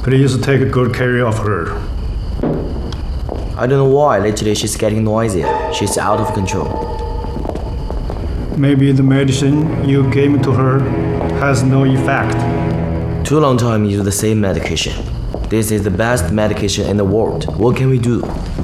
Please take good care of her. I don't know why lately she's getting noisier. She's out of control. Maybe the medicine you gave to her has no effect. Too long time use the same medication. This is the best medication in the world. What can we do?